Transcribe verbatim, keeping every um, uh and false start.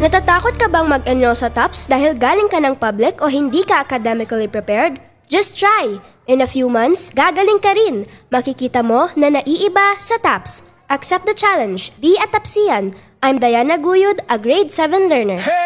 Natatakot ka bang mag-enroll sa TOPS dahil galing ka ng public o hindi ka academically prepared? Just try! In a few months, gagaling ka rin. Makikita mo na naiiba sa TOPS. Accept the challenge. Be a TOPSian. I'm Diana Guyud, a grade seven learner. Hey!